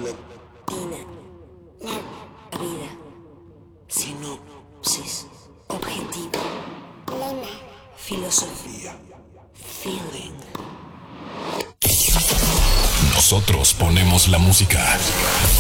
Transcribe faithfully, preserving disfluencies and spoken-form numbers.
guillotina. La vida. Sinopsis. Objetivo. Lema. Filosofía. Feeling. Nosotros ponemos la música.